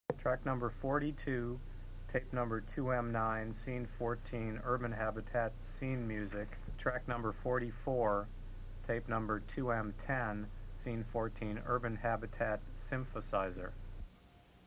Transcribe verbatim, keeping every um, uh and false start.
Track number forty-two, tape number two M nine, scene fourteen, Urban Habitat scene music. Track number forty-four, tape number two M ten, scene fourteen, Urban Habitat synthesizer.